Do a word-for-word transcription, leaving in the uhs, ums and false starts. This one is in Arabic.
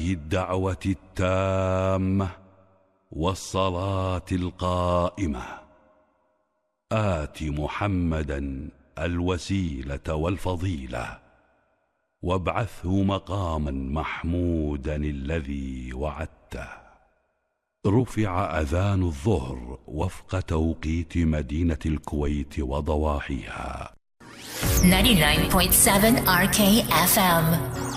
هذه الدعوة التامة والصلاة القائمة آت محمدا الوسيلة والفضيلة وابعثه مقاما محمودا الذي وعدته. رفع أذان الظهر وفق توقيت مدينة الكويت وضواحيها. ninety-nine point seven R K F M